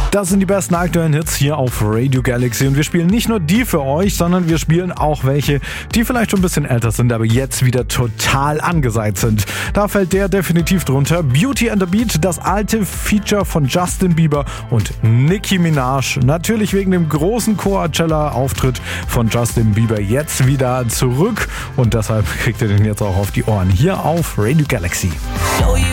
Das sind die besten aktuellen Hits hier auf Radio Galaxy und wir spielen nicht nur die für euch, sondern wir spielen auch welche, die vielleicht schon ein bisschen älter sind, aber jetzt wieder total angesagt sind. Da fällt der definitiv drunter. Beauty and the Beat, das alte Feature von Justin Bieber und Nicki Minaj. Natürlich wegen dem großen Coachella-Auftritt von Justin Bieber jetzt wieder zurück und deshalb kriegt ihr den jetzt auch auf die Ohren hier auf Radio Galaxy.